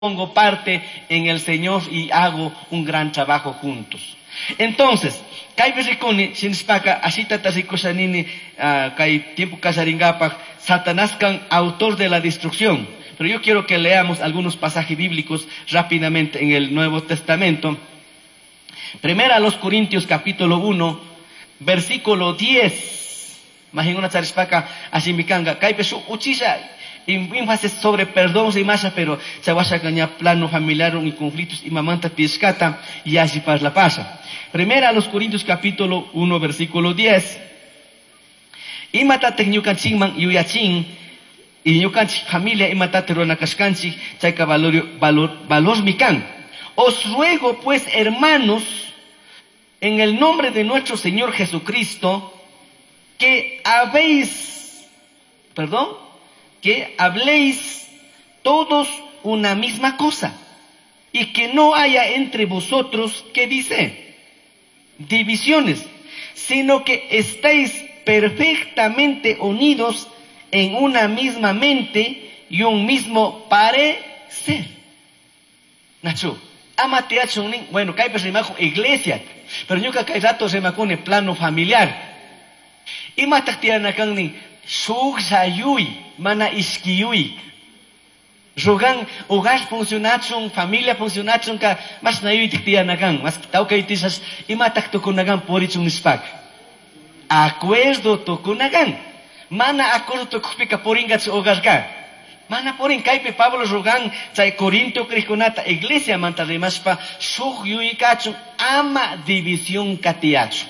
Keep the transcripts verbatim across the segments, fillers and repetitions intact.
pongo parte en el Señor y hago un gran trabajo juntos. Entonces, kay berikoni sinspaka asita tasikosanini kay tiempo kasaringapa Satanás kan autor de la destrucción. Pero yo quiero que leamos algunos pasajes bíblicos rápidamente en el Nuevo Testamento. Primera a los Corintios capítulo uno, versículo diez. Imagina tsarispaka asimikanga kay pesu uchisa énfasis sobre perdón y masa, pero se va a sacar plano familiar y conflictos y mamanta piscata y así pasa la pasa. Primera a los Corintios capítulo uno versículo diez. Y matate ñukanchik man yuyachin y ñukanchik familia y matate rona kaskanchik chaika valor valor valor mikan. Os ruego pues, hermanos, en el nombre de nuestro Señor Jesucristo, que habéis, perdón, que habléis todos una misma cosa, y que no haya entre vosotros, ¿qué dice? Divisiones, sino que estéis perfectamente unidos en una misma mente y un mismo parecer. Nacho, amate a chunin, bueno, que hay persemajo iglesia, pero yo que hay rato se me pone plano familiar. Y mataktiana ni Shuksayui, mana iskiyui. Rogan, hogar funcionachun, familia funcionachun, ka mas nayui tiktianagan, mas tau kay tisas, imatak tokunagan porichun ispak. Acuerdo tokunagan. Mana acuerdo tokupika poringats hogar ka. Mana poring kaype Pablo rogan, chay Corinto krikonata, iglesia manta remaspa, shukyui kachun, ama división katiachun.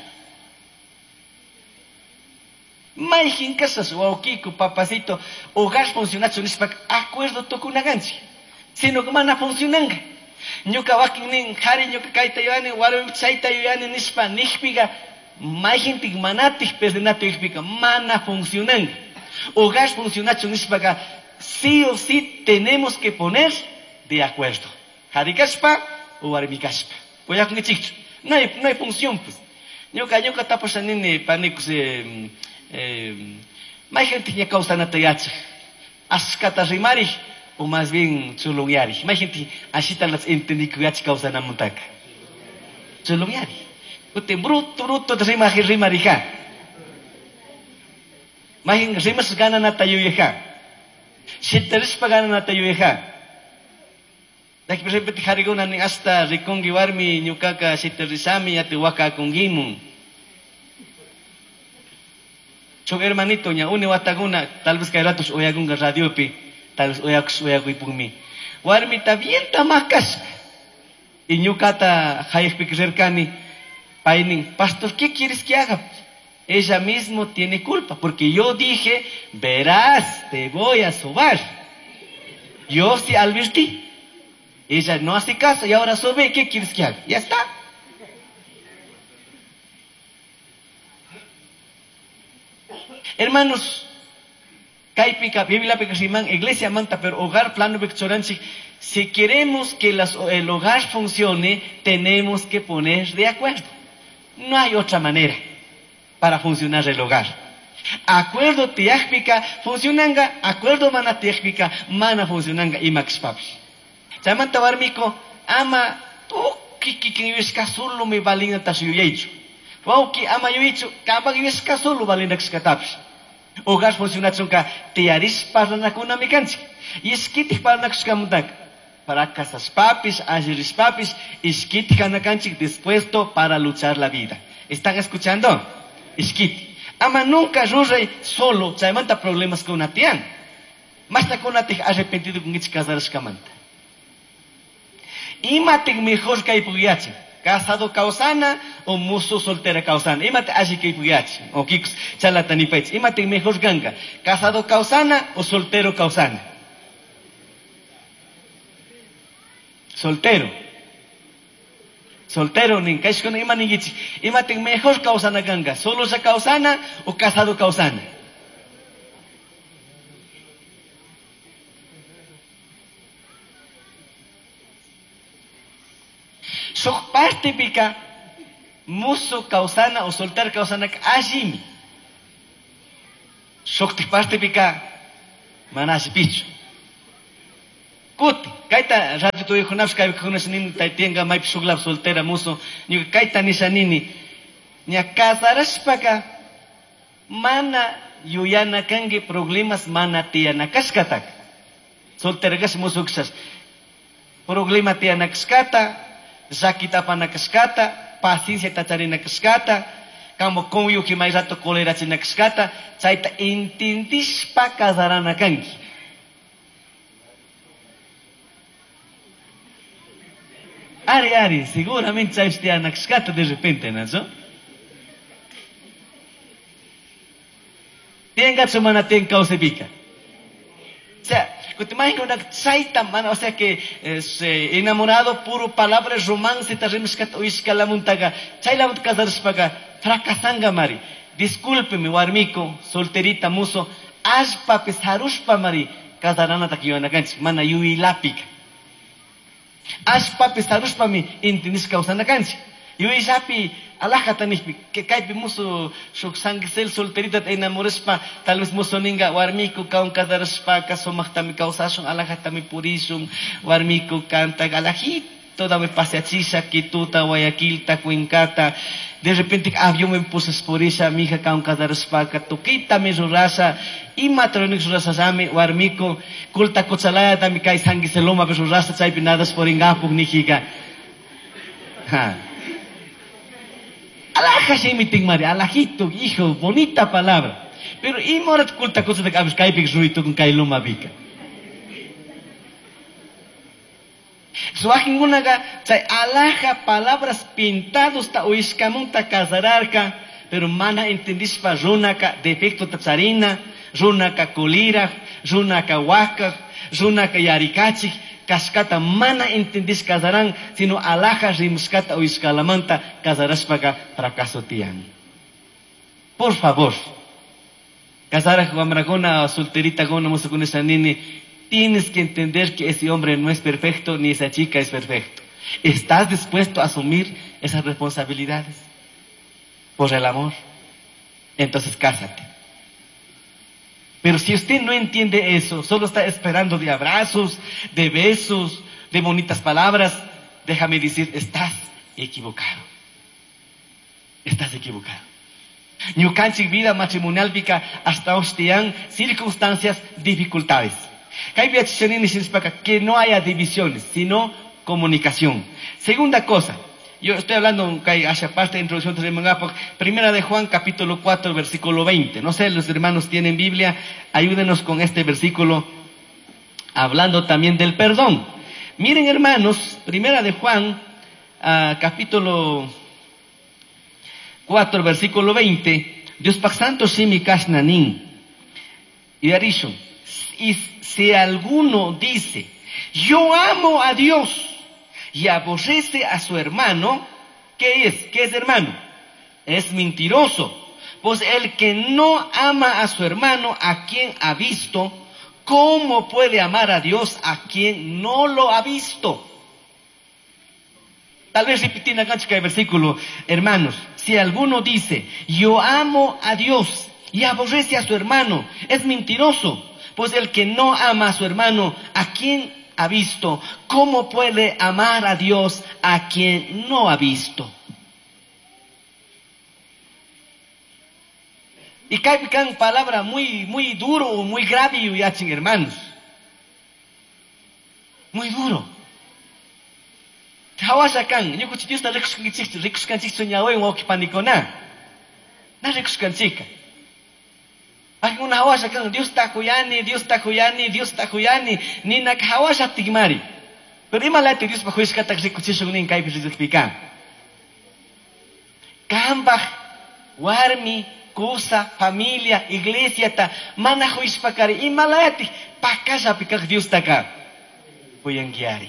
Maijin casas o kiko papacito hogar funcionacho nispak acuerdo toco una ganchi sino que mana funcionanga ñuka wakin nin hari ñuka kaita yoane warum chaita yoane nispa nihpiga maijin tig manatig pesenato ihpiga mana funcionanga hogar funcionacho nispaga sí o sí tenemos que poner de acuerdo hari kaspa o warmi kaspa voy a con chicho no hay no hay función pues ñuka ñuka tapasanini panicos eh Eh, más gente que causa natayach, ascata rimari o más bien chulungiari. Más gente así tal las entendí que ya causa na montaca. Chulungiari. Ute bruto bruto de rimaji rimarija. Más gente rimas gana natayuyeja. Si te rispa gana natayuyeja. Lagi berepeti hari guna ni hasta rikongi warmi nyukaka si te risami ya te waka kongimun. Chong hermanito niya, uni wataguna, tal vez kay ratos oyagunga radio pi, tal vez oyagus oyagoy pumi. Warmi ta bien tamakas. Inyukata hayek pikirkani, paining, pastor, ¿qué quieres que haga? Ella mismo tiene culpa, porque yo dije, verás, te voy a sobar. Yo sí advertí. Ella no hace caso y ahora sobe, ¿qué quieres que haga? Ya está. Hermanos, Kaipika, Biblia Pekasiman, Iglesia Manta, pero hogar plano Pekchoranchi, si queremos que las, el hogar funcione, tenemos que poner de acuerdo. No hay otra manera para funcionar el hogar. Acuerdo tiajpika, funcionanga, acuerdo mana tiajpika, mana funcionanga, imax papi. Chamanta barmico, ama, tu kikikiwiska solo me balina tasuyeicho. Wauki ama yuicho, kabag yuiska solo balina kskatapis. Hogar funcionación ka tiaris para na kuna mikanchi. Iskiti para na kskamutak. Para casas papis, ajiris papis, iskiti kanakanchi dispuesto para luchar la vida. ¿Están escuchando? Iskiti. Ama nunca rurrey solo, chaymanta problemas con atian. Más na kuna tij arrepentido con ich casar skamanta. Imatik mejor ka ipugiachi. Casado causana o muso soltera causana. Imate así que ipuyachi. O kikos chalatani pech. Imate mejor ganga. Casado causana o soltero causana. Soltero. Soltero nin kaishkona ima ningichi. Imate mejor causana ganga. Solo sa causana o casado causana. Sok parte pika muso causana o soltar causana ajimi. Sok parte pika manasi pichu. Kuti, kaita radio tu hijo naps kai kunas nini taitenga mai psuglab soltera muso, ni kaita nisanini. Nya kasaraspaka mana yuyana kangi problemas mana tiana kaskatak. Soltera gas musuksas. Problema tiana kaskata, zakita pana kaskata, paciencia tachari na kaskata, kamo konyo ki mai rato kolera china kaskata, chaita intindis pa kasarana kangi. Ari, Ari, seguramente sabes que na kaskata de repente, ¿no? Tenga su mana tenga o se pica. O sea, te imaginas una saita mana, o sea que es eh, enamorado puro palabras romance ta remskat o iskala muntaga. Chaila mut casarspaka fracasanga mari. Discúlpeme warmiko, solterita muso, aspa pesarushpa mari, casarana takiwana ganch, mana yui lapika. Aspa pesarushpa mi intinis causana ganch. Yui sapi alaja tanis que caipe muso shok sangisel solterita enamorespa tal vez muso ninga warmiku kaun kadaraspa kasomach tami kausasun alaja tami purisum warmiku canta alajito dame paseachisa Quituta Guayaquilta Cuencata de repente avión me pusas por esa mija kaun kadaraspa katuquita me rurasa y matronix rurasa same warmiku kulta kochalaya tami kai sangiseloma be rurasa chaipi nadas por ingapuk nijiga ha. Alaja se imitin mari, alajito, hijo, bonita palabra. Pero y morat culta cosa de cabes caipix ruito con cailoma bica. Suajin unaga, chay alaja palabras pintados ta uiskamunta casararca, pero mana entendis pa runaka defecto tazarina, runaka colira, runaka waka, runaka yarikachi. Kaskata mana entendis casarán, sino alaja rimskata o iscalamanta casaraspaga fracaso tian. Por favor, casara guamragona solterita gona musacuna sanini, tienes que entender que ese hombre no es perfecto ni esa chica es perfecto. ¿Estás dispuesto a asumir esas responsabilidades por el amor? Entonces cásate. Pero si usted no entiende eso, solo está esperando de abrazos, de besos, de bonitas palabras, déjame decir, estás equivocado. Estás equivocado. Ñucanchik vida matrimonial pica hasta hostian circunstancias, dificultades. Que no haya divisiones, sino comunicación. Segunda cosa, yo estoy hablando hacia parte de introducción de Mangapok, primera de Juan capítulo cuatro versículo veinte. No sé, los hermanos tienen Biblia, ayúdenos con este versículo, hablando también del perdón. Miren hermanos, primera de Juan uh, capítulo cuatro versículo veinte. Dios pa santo simi kasnanin. Y arisho, y si alguno dice, yo amo a Dios, y aborrece a su hermano, ¿qué es? ¿Qué es hermano? Es mentiroso. Pues el que no ama a su hermano, a quien ha visto, ¿cómo puede amar a Dios a quien no lo ha visto? Tal vez repetir la cancha el versículo, hermanos, si alguno dice, yo amo a Dios y aborrece a su hermano, es mentiroso. Pues el que no ama a su hermano, a quien ha visto, ¿cómo puede amar a Dios a quien no ha visto? Y cae una palabra muy, muy duro, muy grave, y hermanos. Muy duro. Hawasakan, yo cuchillo está ricos con chico, ricos con chico soñado en walkie panicona. Na ricos con chica. Hay una hawasakan, Dios está cuyani, Dios está cuyani, Dios está cuyani, ni na hawasa tigmari. Pero imalate Dios bajo es kata ricos chico nin kai pican. Kambach, warmi, cosa, familia, iglesia ta, mana juiz pakari, imalate, pa casa picar Dios está acá. Puyangiari.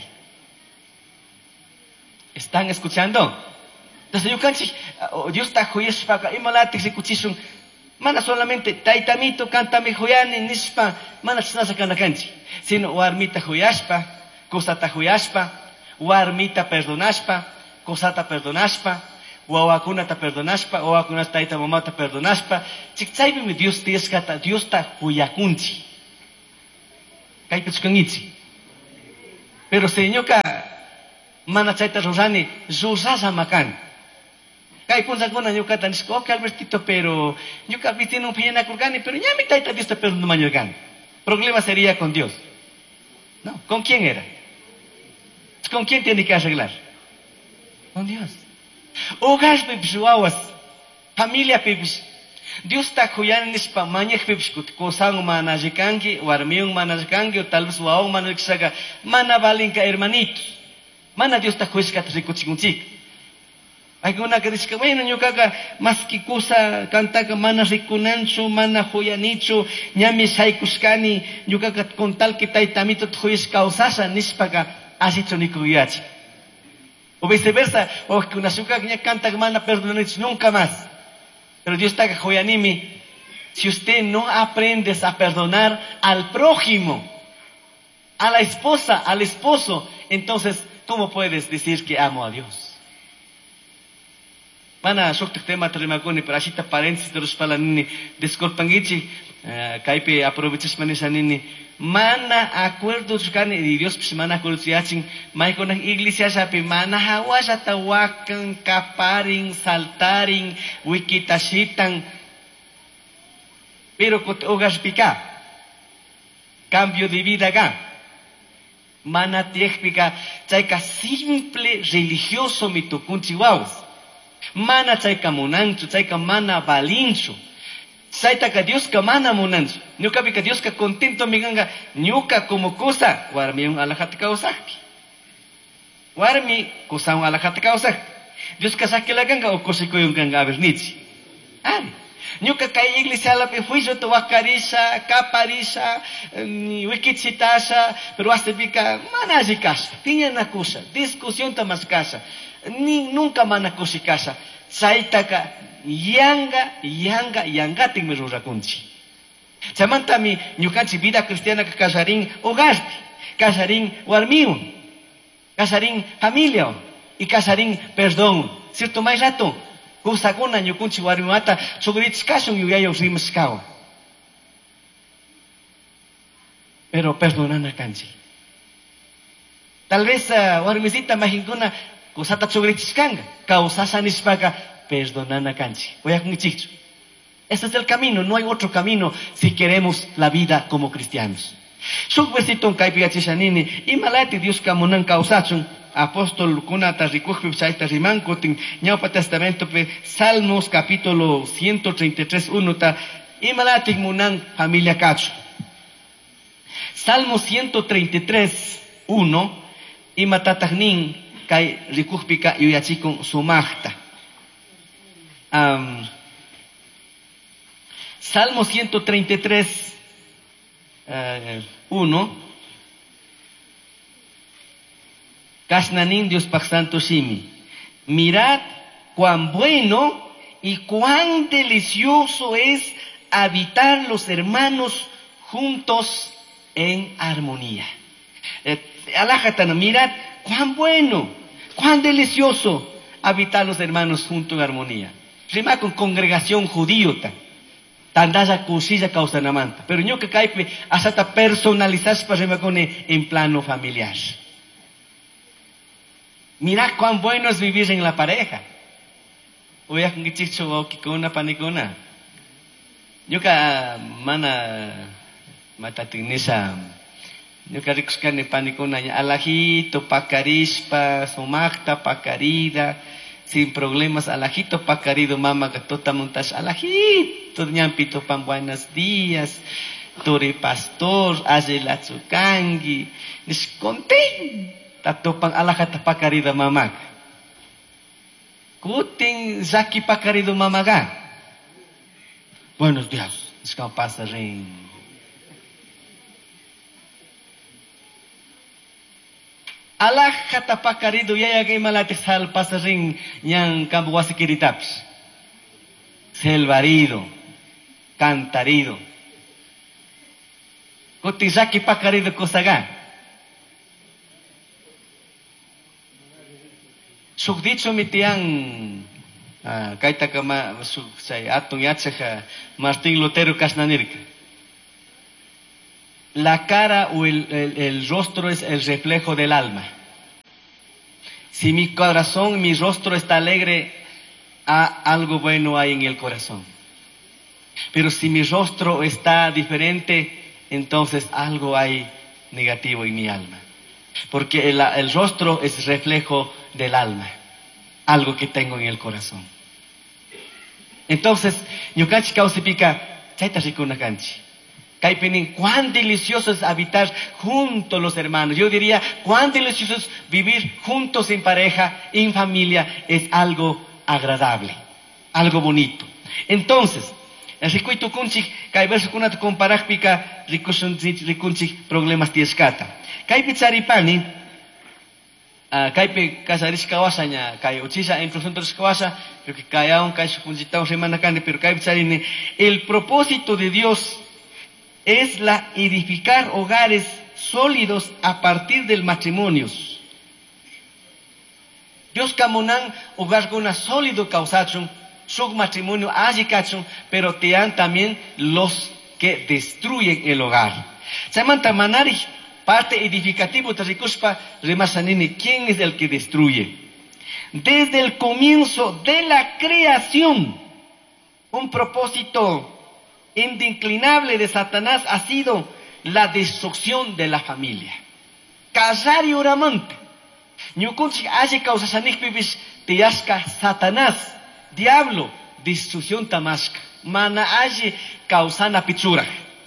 ¿Están escuchando? Entonces yo canchi, Dios está juiz pakari, imalate si cuchishun. Mana solamente taitamito cantame huyani nispa, mana chisnasa kana canchi. Sino warmita huyaspa, cosata huyaspa, warmita perdonaspa, cosata perdonaspa, wawakuna perdonaspa, wawakuna taita mamata perdonaspa. Chikchaibi mi Dios tieskata, Dios ta huyakunchi. Kaipichkangichi. Pero señoka mana chaita rosani, zusasa makan. Kay punsa kona ñuka tanis ko Albertito, pero ñuka vitino un piyana kurgani, pero ya mi taita dios pero no mañogan. Problema sería con Dios. No, ¿con quién era? ¿Con quién tiene que arreglar? Con Dios. Hogar pipis wawas, familia pipis. Dios está cuidando nispa mañek pipis kut kosang mana jikangi, warmiung mana jikangi, o tal vez waong mana jisaga, mana balinka hermanitos. Mana Dios está cuiskat rikuchikunchik. Hay una que dice que bueno, yo caga más que cosa canta que mana rikunancho, mana joyanicho, ñami saikuskani, yo caga con tal que taitamito tjoyes causasa nispaga así chonikuyachi. O viceversa, o que una suka que canta que mana perdonanich nunca más. Pero Dios está que joyanimi, si usted no aprende a perdonar al prójimo, a la esposa, al esposo, entonces, ¿cómo puedes decir que amo a Dios? Mana sok tema terima-kasih pero asita paréntesis terus pala nini descorpangichi kaipe aprovechas manisa nini mana acuerdo sukani di Dios pues mana acuerdo siachin mai con iglesia sapi mana hawas atawakan kaparing saltaring wikitasitan pero kot ogas pika cambio de vida ga mana tiekpika chaika simple religioso mitukunchiwaus mana chaika munancho, chaika mana balincho. Chaita ka Dios ka mana munancho. Nyuka pika Dios ka contento miganga. Nyuka como cosa. Warmi yung alahat ka usahki. Warmi cosa yung alahat ka usahki. Dios ka sakilaganga o kosiko yung ganga avernichi. Ari. Nyuka ka iglesia la pe fuizo to wakarisa, kaparisa, wikitsitasa, pero hasta pika mana jikasa. Pinya na kusa. Discusión tamas casa. Ni nunca mana kusikasa saitaka yanga yanga yangating merurakunchi samanta mi ñukanchi vida cristiana ka kasarin hogarti kasarin warmiu kasarin familia y kasarin perdón cierto mais rato kusakuna ñukunchi warmiata sugrichkasun yuyayo rimskao pero perdonana kanchi tal vez uh, warmisita mahinkuna kusata tsugrichiskanga, causasa nispaka, perdonana kanchi. Voy a conchicho. Ese es el camino, no hay otro camino si queremos la vida como cristianos. Subversiton kaipiachishanini, imalati Dios kamunan causachun, apóstol kunata rikuhpi saita rimankotin, ñaupa testamento pe, Salmos capítulo ciento treinta y tres, uno ta, imalati munan familia cacho. Salmo ciento treinta y tres, uno, imatatagnin, kay rikuhpika yuyachikon sumachta. Um, Salmo ciento treinta y tres, uno. Kasnanin Dios Pak Santo Shimi. Mirad cuán bueno y cuán delicioso es habitar los hermanos juntos en armonía. Eh, Alájatana, mirad cuán bueno, cuán delicioso habitar los hermanos juntos en armonía. Rima con congregación judíota. Tandaya cosilla causa namanta. Pero yo que caipe hasta personalizar para rima con en plano familiar. Mira cuán bueno es vivir en la pareja. Voy a chicho con una panicona. Yo que mana matatinesa. Yo que rikuskan panicona alajito pacarispa, sumakta pacarida, sin problemas alajito pacarido mama gatota montas alajito ñampito pan buenos días. Tore pastor, hace la tsukangi, nis contento. Tatopang alakat pakarida mamag. Kuting zaki pakarido mamaga. Buenos días. Ikaw pasa rin. Alakat pakarido yaya kay malatik sal pasa rin yang kambuwasi kiritaps. Selvarido. Cantarido. Kuting zaki pakarido kosaga. Sugdicho mitiang uh, kaita kama sug say atong yatsa ka Martin Lutero kasnanirka. la cara o el, el, el rostro es el reflejo del alma. Si mi corazón, mi rostro está alegre, ah, algo bueno hay en el corazón. Pero si mi rostro está diferente, entonces algo hay negativo en mi alma. Porque el, el rostro es reflejo del alma, algo que tengo en el corazón. Entonces, ñukanchi kawsapika, chayta rikuna kanchi. Kaypinin, cuán delicioso es habitar juntos los hermanos. Yo diría, cuán delicioso es vivir juntos en pareja, en familia. Es algo agradable, algo bonito. Entonces, rikuy tukunchik, kay verso kunata comparakpika, rikunchik problemas tieskata. Kaypi charipani, Uh, kaypi kasarishkawasha ña, kay uchisha introsuntorishkawasha, creo que kayaon, kay supunchitaon remanakande, pero kaypi charini, el propósito de Dios es la edificar hogares sólidos a partir del matrimonio. Dios kamunan hogar guna sólido causachun, su matrimonio allí cachun, pero te dan también los que destruyen el hogar. Chamanta manari, parte edificativo Tarikuspa Remasanini, ¿quién es el que destruye? Desde el comienzo de la creación, un propósito indeclinable de Satanás ha sido la destrucción de la familia. Casar y oramante. Ñukunchik allí causa sanikpibis tiasca Satanás, diablo, destrucción tamasca. Mana allí causana pichura.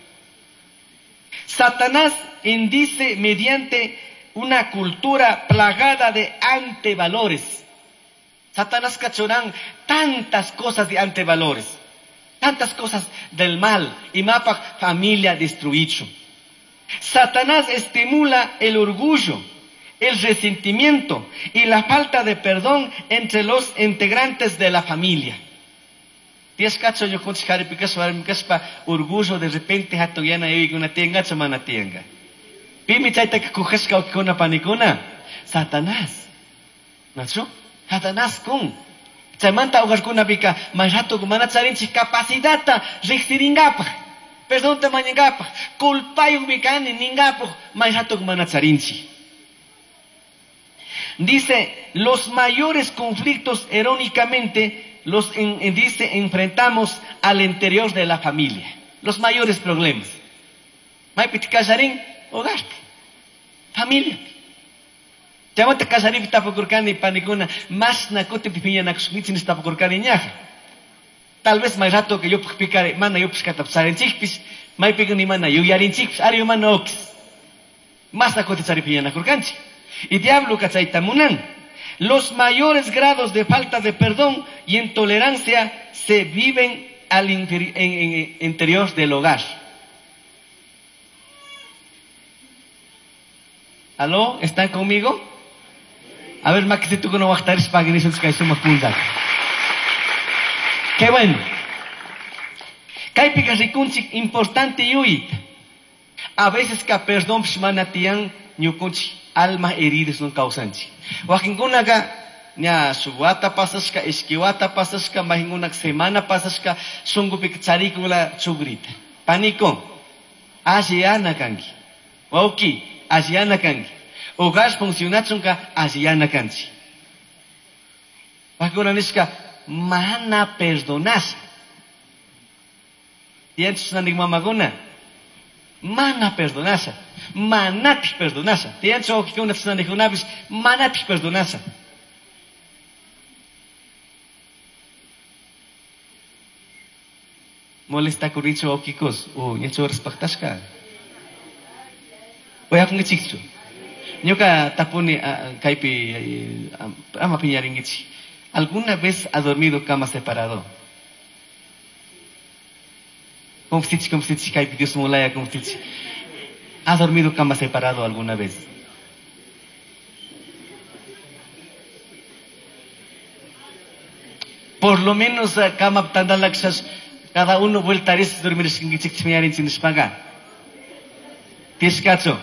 Satanás indice mediante una cultura plagada de antevalores. Satanás cachorán tantas cosas de antevalores, tantas cosas del mal, y mapa familia destruido. Satanás estimula el orgullo, el resentimiento y la falta de perdón entre los integrantes de la familia. Diez cacho yo con chicari picas orgullo de repente hatoyana y una tienga chamana tienga. Pimi chaita que coges una panicuna. Satanás. ¿Nacho? Satanás con. Chamanta hogar con una pica. Manjato kumana charinchi capacidad rexiringapa. Perdón te mañangapa. Culpayo micani ningapa. Manjato kumana charinchi. Dice, los mayores conflictos irónicamente los en, en, dice, enfrentamos al interior de la familia. Los mayores problemas. Maipit casarín, hogar. Familia. Llamate casarín tapakurkani panicuna. Más nacote pipiña nakusmitzin tapakurkani ñaja. Tal vez más rato que yo picare, mana yo piscatapsaren chispis, maipigani mana yo yarin chispis, ari yo mana ox. Más nacote charipiña nakurkanchi. Y diablo cachaitamunan. Los mayores grados de falta de perdón y intolerancia se viven al interi- en, en, en interior del hogar. ¿Aló? ¿Están conmigo? A ver, más que si tú no vas a estar espagando eso, que somos puntas. Qué bueno. Kaipica rikunchik importante yuit. A veces que perdón manatian ñukunchik alma heridas no causanchi. Wakingunaga nya suwata pasaska, esquiwata pasaska, mahingunak semana pasaska, sungupik charikula chugrita. Panikon, asiana kangi. Wauki, asiana kangi. Hogar funcionachunka, asiana kanchi. Wakingunaniska, mana perdonas. Tientos nanigmamaguna. Mana perdonasa, manati perdonasa. Tienso que una tsana de junabis, manati perdonasa. Molesta kuricho o kikos, o nyecho respectaska. Oya kung ichikcho. Nyoka tapone kaipi ama piñaringichi. ¿Alguna vez ha dormido cama separado? Como si, como si, kaipi Dios molaya, como si. ¿Ha dormido cama separado alguna vez? Por lo menos cama tandalaxas, cada uno vuelta a ese dormir sin que se me sin espaga. ¿Tienes cacho?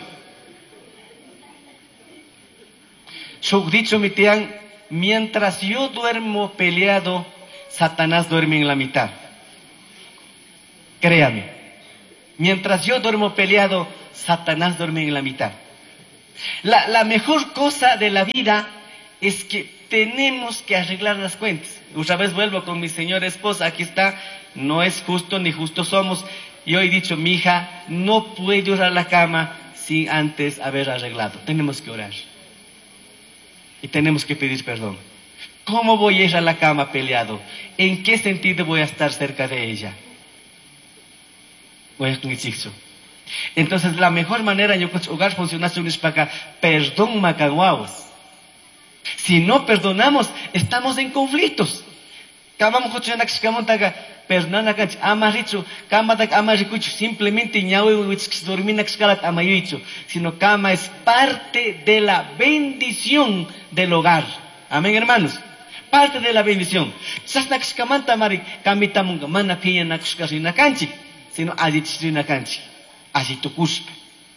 Su dicho mi tían, mientras yo duermo peleado, Satanás duerme en la mitad. Créame, mientras yo duermo peleado, Satanás duerme en la mitad. La, la mejor cosa de la vida es que tenemos que arreglar las cuentas. Otra vez vuelvo con mi señora esposa, aquí está, no es justo ni justo somos. Yo he dicho, mi hija no puede ir a la cama sin antes haber arreglado. Tenemos que orar. Y tenemos que pedir perdón. ¿Cómo voy a ir a la cama peleado? ¿En qué sentido voy a estar cerca de ella? Voy a con el chico. Entonces, la mejor manera, yo creo, hogar funcionación es para perdón macaguaos. Si no perdonamos, estamos en conflictos. Kamam kuchana kskamontaga perdona kach amarichu, kamadak amarikuchu, simplemente ñawe wits dormina kskalat amayuichu, sino kama es parte de la bendición del hogar. Amén, hermanos. Parte de la bendición. Sasna kskamanta mari kamitamunga mana piya nakskasina kanchi, sino ajichina kanchi. Así tu cuspa.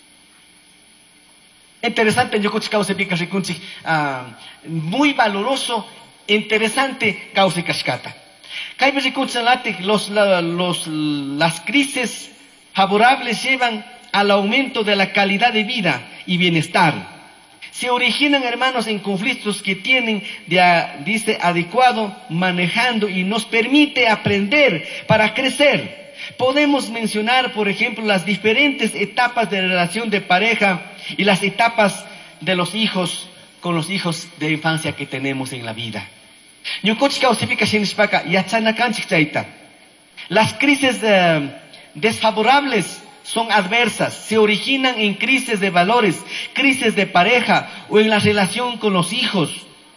Interesante, yo creo que pica recunchi, muy valoroso, interesante, causa cascata. Caibe recunchi los, los, las crisis favorables llevan al aumento de la calidad de vida y bienestar. Se originan, hermanos, en conflictos que tienen, de, dice, adecuado, manejando y nos permite aprender para crecer. Podemos mencionar, por ejemplo, las diferentes etapas de relación de pareja y las etapas de los hijos con los hijos de infancia que tenemos en la vida. Las crisis eh, desfavorables son adversas, se originan en crisis de valores, crisis de pareja o en la relación con los hijos.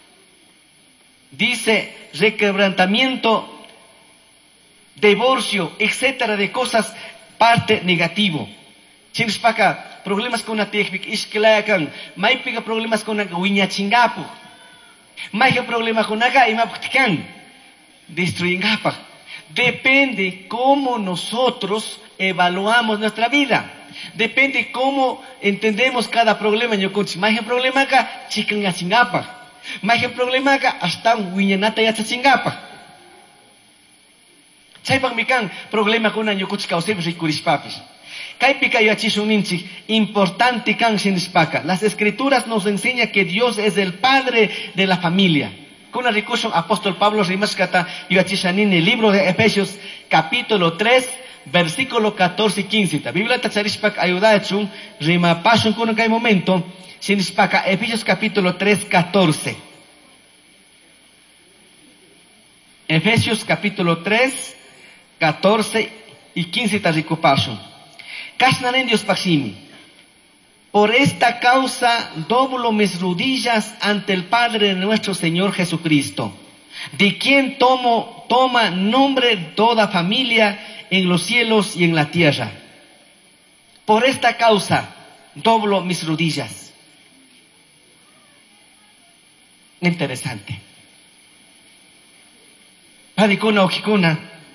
Dice, requebrantamiento, divorcio, etcétera, de cosas, parte negativo. Chinspaka, problemas con la técnica, isquilayakan, maipiga problemas con la wiñachingapu, maiga problemas con la imaputican, destruyengapa. Depende cómo nosotros evaluamos nuestra vida. Depende cómo entendemos cada problema. Yo con maiga problema acá, chiklingachingapa. Maiga problema acá, hasta wiñanata yachachingapa. Chaypang mikan problema con año kuch causebes y curispapis. Kaipika yachisuninchi importante kan sinspaka. Las escrituras nos enseñan que Dios es el padre de la familia. Con el recurso apóstol Pablo rimaskata yachisanin el libro de Efesios capítulo tres versículo catorce y quince. La Biblia tacharispak ayudachun rima pasun con un momento sinspaka Efesios capítulo tres catorce. Efesios capítulo tres catorce y quince tarikopasun. Kasnanen Dios paximi. Por esta causa doblo mis rodillas ante el Padre de nuestro Señor Jesucristo, de quien tomo, toma nombre toda familia en los cielos y en la tierra. Por esta causa doblo mis rodillas. Interesante. Padikuna okikuna.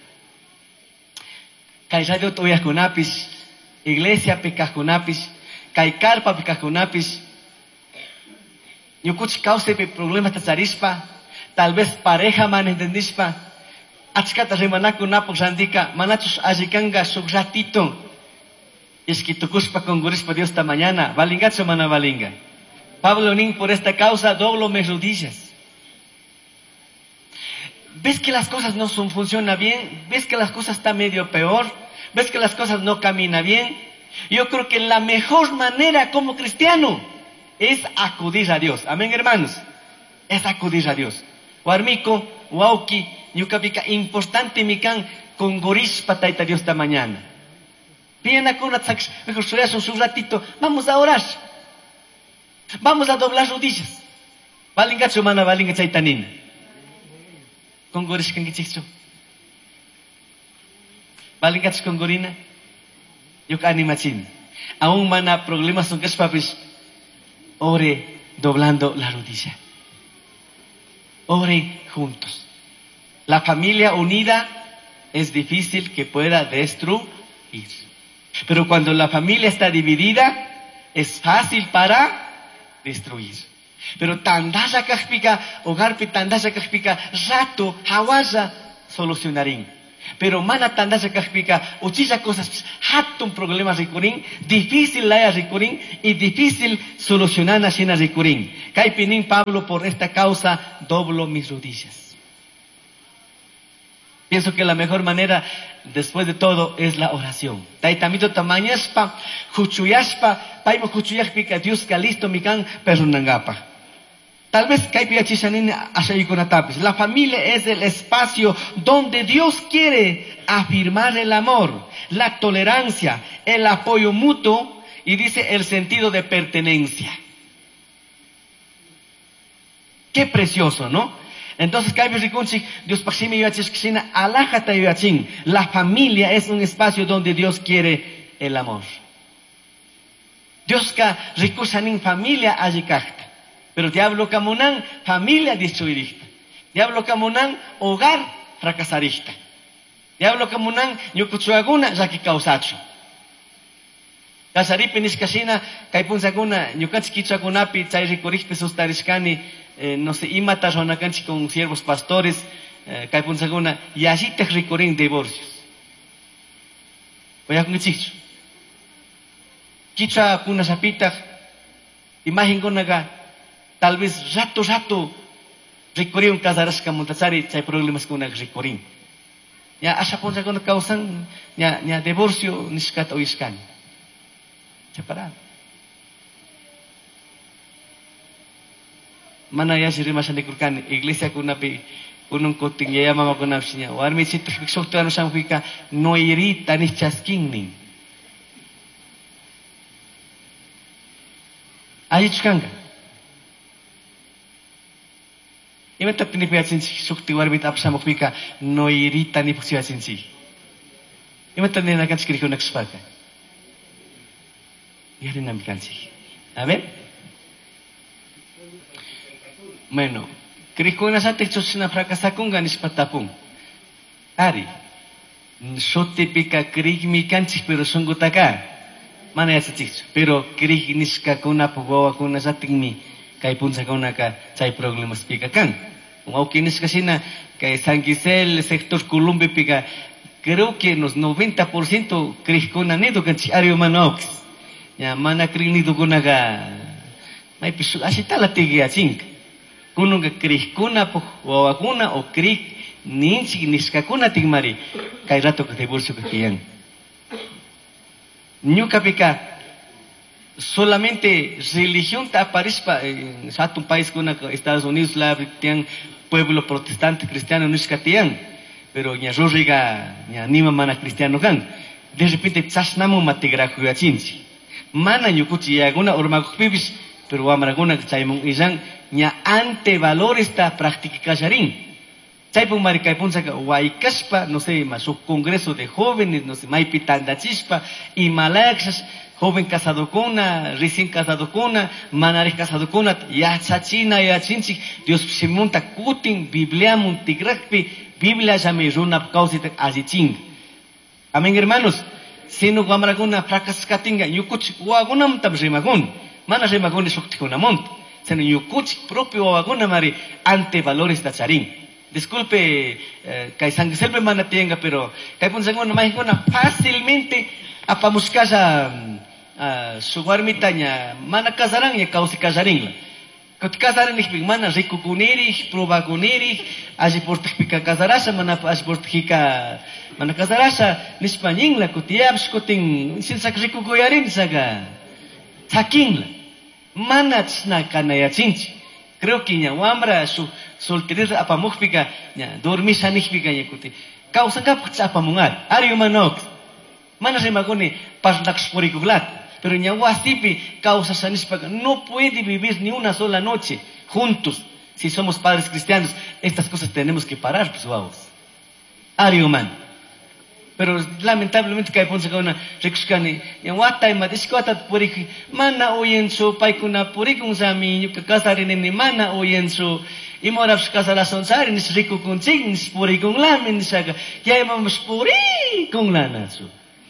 Kay radio toyas kunapis, iglesia pecas kunapis, kay carpa pecas kunapis. Yukuch cause pe problemas tacharispa, tal vez pareja man entendispa. Achkata remanaku napok sandika, manachus ajikanga suk ratito. Es que tukuspa con gurispa Dios esta mañana, valingacho mana valinga. Pablo nin, por esta causa doblo mis rodillas. ¿Ves que las cosas no son, funcionan bien? ¿Ves que las cosas están medio peor? ¿Ves que las cosas no caminan bien? Yo creo que la mejor manera como cristiano es acudir a Dios. Amén, hermanos. Es acudir a Dios. Warmiko, wauki, yukapika, importante mikan con gorispa taita Dios esta mañana. Bien a con mejor un ratito. Vamos a orar. Vamos a doblar rodillas. Valingacho mana valinga chaitanin. Con goris kan gichicho. Valingats con gorina. Yuk animachin. Aún mana problemas son papis. Ore doblando la rodilla. Ore juntos. La familia unida es difícil que pueda destruir. Pero cuando la familia está dividida, es fácil para destruir. Pero tandasa kajpika, hogar pi tandasa kajpika, rato, hawasa, solucionarín. Pero mana tandasa kahpika, uchisa cosas, hatun problemas rikurin, difícil la rikurin y difícil solucionar a rikurin. Kaipinin Pablo, por esta causa, doblo mis rodillas. Pienso que la mejor manera, después de todo, es la oración. Taitamito tamañaspa, juchuyaspa, paimo juchuyaspa, Dios que listo mikan, perunangapa. Tal vez la familia es el espacio donde Dios quiere afirmar el amor, la tolerancia, el apoyo mutuo y dice el sentido de pertenencia. Qué precioso, ¿no? Entonces, Dios la familia es un espacio donde Dios quiere el amor. Dios ka rikusanin familia allí kahta. Pero diablo camunan, familia destruirista. Diablo camunan, hogar fracasarista. Diablo camunan, ñukuchuaguna, yaki causacho. Kasaripi niskashina, kaipunsaguna, ñukachikichakunapi, chay rikurikpi sustarishkani, eh, no sé, imata ronakanchi con siervos pastores, eh, kaipunsaguna, y así te rikurin divorcios. Voy a con chicho. Kicha kuna sapita, imagen kunaga, tal vez rato rato rikurin kasaraska montasari chay problemas kuna rikurin. Ya asa pun sa kuna kausan nya nya divorcio niskat o iskan. Separa. Mana ya siri masa dikurkan iglesia kuna pi kunung koting ya mama kuna sinya. Warmi situs biksok tu anu samfika noiri tanis chasking ning. Ayo chukanga. Ima tak tini piat sinsi sukti warbit apa sama kuika no irita ni pusia sinsi. Ima tak nina kan skiri kunak sepaka. Yari namikan sih. A ver. Bueno, krikuna sa teksos na fracasakung ganis patapung. Ari. Sote pika krik mi kanchik pero sungguh taka. Mana ya sachis. Pero krik niska kuna pugawa kuna sa tingmi. Kay punsa ka na ka chay problemas pika kan. Kung ako kinis kasi na kay San Giselle, sector Columbi pika, creo que nos noventa por ciento kris ko na nito kan si Ario Manox. Ya mana kris nito ko na ka may piso asi tala tigi asing. Kuno ka kris ko na po wawakuna o kris ninsi niska ko na tigmari kay rato ka divorcio ka kiyang. Nyo kapika solamente religión te aparece en un país como Estados Unidos, la tienen pueblo protestante cristiano no es catián, pero ya roriga ya anima mana cristiano kan. De repente tsasnamu matigra kuyachinsi. Mana nyukuchi ya guna ormagpibis, pero amaraguna chaimung izang ya ante valor esta práctica kasarin. Chaipung maricay punsa ka waikaspa, no sé, más su congreso de jóvenes, no sé, maipitanda chispa y malaxas. Joven casado con una, recién casado con una, manares casado con una, ya chachina, ya chinchi, Dios se monta kutin, Biblia muntigrakpi, Biblia ya me runa causita aziching. Amén, hermanos. Si no guamaraguna fracas katinga, yukuch wagunam tab remagun, mana remagun soktikuna mont. Sino yukuch propio waguna mari ante valores da charing. Disculpe, eh, kay San Giselle mana tenga, pero kay punsangon na mahingona fácilmente apamuskasa Uh, su guarmitanya mana kasarang ya kau si kasaring la. Kau ti kasaring ni mana riku kuniri, proba kuniri, aji portik pika kasarasa mana as portik ka mana kasarasa ni spanying la kutiab skuting sinsak riku goyarin saga. Saking la. Mana tsna kana ya chinchi. Creo que nya wamra su soltería apa mukpika nya dormi sanik pika nya kuti. Kau sangka apa mungat? Ari manok. Mana se magone pas nak sporikulat. Pero ñahuasipi causa sanispaga no puede vivir ni una sola noche juntos. Si somos padres cristianos, estas cosas tenemos que parar, pues vamos. Ario man. Pero lamentablemente cae ponse con una recuskani. Ñahuata y madiscota puriki. Mana oyenso paikuna purikun sami yuka kasarin ni mana oyenso. Y moraf kasara sonsari nis riku kuncing nis purikun lamin saga. Ya imamos purikun lanasu.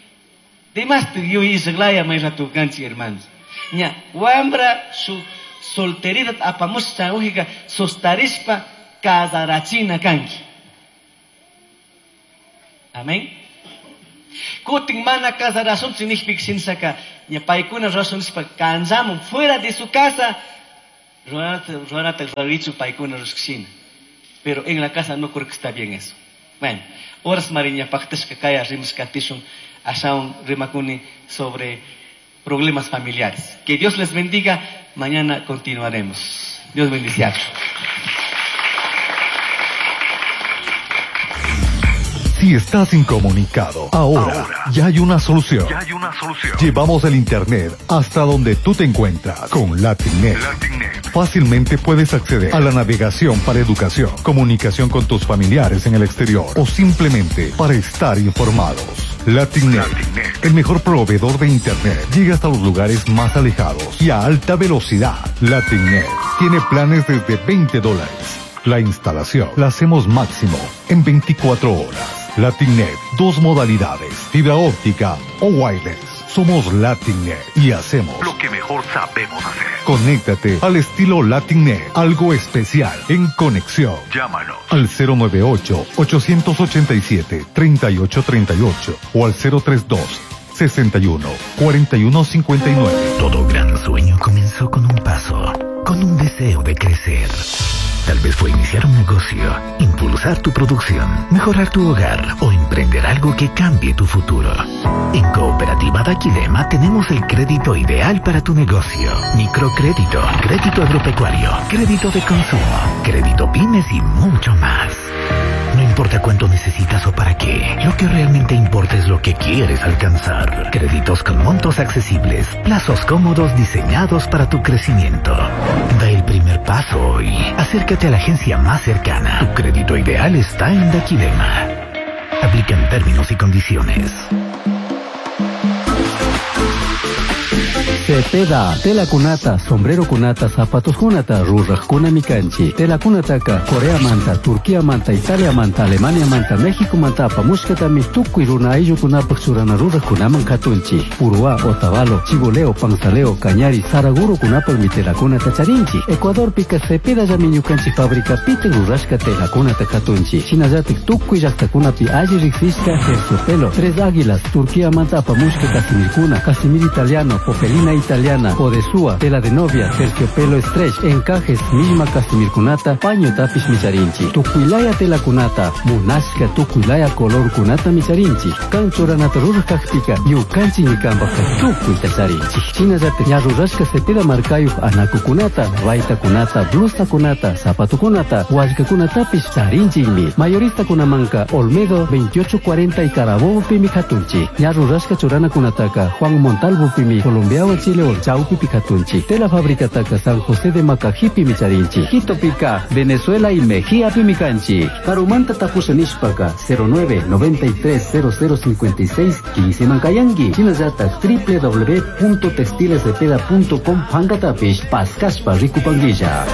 Demás te dio y se glaya mais rato canchi hermanos. Nya, wambra su solteridad apamos chaujika sostarispa casarachina canchi. Amén. Kutin mana casa razón significa sin saca. Ya paikuna razón es para cansamos fuera de su casa. Ronata rarichu paikuna ruskin. Pero en la casa no creo que está bien eso. Bueno, horas mariña pactas que cae rimas catishun asaun rimakuni sobre problemas familiares. Que Dios les bendiga. Mañana continuaremos. Dios bendiga. Si estás incomunicado, ahora, ahora ya hay una solución. Ya hay una solución. Llevamos el internet hasta donde tú te encuentras con Latinnet. Latinnet. Fácilmente puedes acceder a la navegación para educación, comunicación con tus familiares en el exterior o simplemente para estar informados. Latinnet, Latinnet, el mejor proveedor de internet, llega hasta los lugares más alejados y a alta velocidad. Latinnet tiene planes desde veinte dólares. La instalación la hacemos máximo en veinticuatro horas. Latinnet, dos modalidades, fibra óptica o wireless. Somos Latinnet y hacemos lo que mejor sabemos hacer. Conéctate al estilo Latinnet, algo especial en conexión. Llámanos al cero nueve ocho, ocho ocho siete, tres ocho tres ocho o al cero tres dos, sesenta y uno, cuarenta y uno cincuenta y nueve. Todo gran sueño comenzó con un paso, con un deseo de crecer. Tal vez fue iniciar un negocio, impulsar tu producción, mejorar tu hogar o emprender algo que cambie tu futuro. En Cooperativa Daquilema tenemos el crédito ideal para tu negocio. Microcrédito, crédito agropecuario, crédito de consumo, crédito pymes y mucho más. No importa cuánto necesitas o para qué, lo que realmente importa es lo que quieres alcanzar. Créditos con montos accesibles, plazos cómodos diseñados para tu crecimiento. Da el primer paso hoy. Acércate a la agencia más cercana. Tu crédito ideal está en Daquilema. Aplican términos y condiciones. Cepeda, tela kunata, sombrero kunata, zapatos kunata, rurraj kuna mikanchi. Tela kunataka, Corea manta, Turquía manta, Italia manta, Alemania manta, México manta, pamushkatami, tukuy runa ayllu kunapak surana rurraj kunaman katunchi. Purua, Otavalo, Chigoleo, Panzaleo, Cañari, Saraguro kunapak mi tela kunata charinchi. Ecuador pika Cepeda yamiñukanchi fábrica pita rurrashka tela kunata katunchi. Chinayatik tukuy llaqta kunapi alli riksishka, terciopelo, tres águilas, Turquía manta, pamushka casimir kuna, casimir italiano, popelina italiana, Odesúa, tela de novia, terciopelo stretch, encajes, misma casimir kunata, paño tapish micharinchi. Tukuilaya tela kunata, munashka tukuilaya color kunata micharinchi. Kanchoranata rurkakpika, yukanchi nikambaka tukuy tacharinchi. Chinayate ñarurashka Cepeda markayu anaku kunata, raita kunata, blusa kunata, zapato kunata, huashka kunatapish charinchimi. Mayorista kunamanka, Olmedo veintiocho cuarenta y Carabobo pimi katunchi. Ñarurashka chorana kunataka, Juan Montalvo pimi, Colombiao Chile o Chaupi Picatunchi. Tela fábrica taca San José de Macajipi Micharinchi. Quito Pica, Venezuela y Mejía Pimicanchi. Carumanta Tapusanishpaca, cero nueve, noventa y tres, cero cero cincuenta y seis, quince Mancayangi. Chinayata, w w w punto textilescepeda punto com Pangatapish, Pascaspa Ricupanguilla.